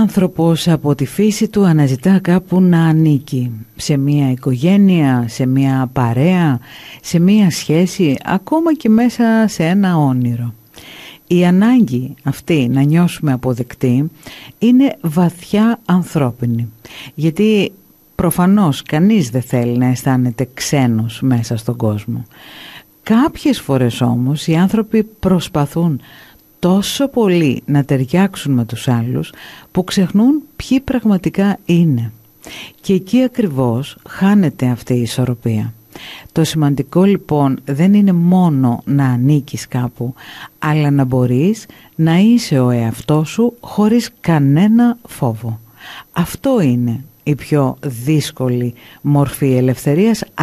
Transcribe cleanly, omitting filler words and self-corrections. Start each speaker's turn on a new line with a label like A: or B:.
A: άνθρωπος από τη φύση του αναζητά κάπου να ανήκει, σε μια οικογένεια, σε μια παρέα, σε μια σχέση, ακόμα και μέσα σε ένα όνειρο. Η ανάγκη αυτή να νιώσουμε αποδεκτοί είναι βαθιά ανθρώπινη, γιατί προφανώς κανείς δεν θέλει να αισθάνεται ξένος μέσα στον κόσμο. Κάποιες φορές όμως οι άνθρωποι προσπαθούν τόσο πολύ να ταιριάξουν με τους άλλους που ξεχνούν ποιοι πραγματικά είναι. Και εκεί ακριβώς χάνεται αυτή η ισορροπία. Το σημαντικό λοιπόν δεν είναι μόνο να ανήκεις κάπου, αλλά να μπορείς να είσαι ο εαυτός σου χωρίς κανένα φόβο. Αυτό είναι η πιο δύσκολη μορφή ελευθερίας,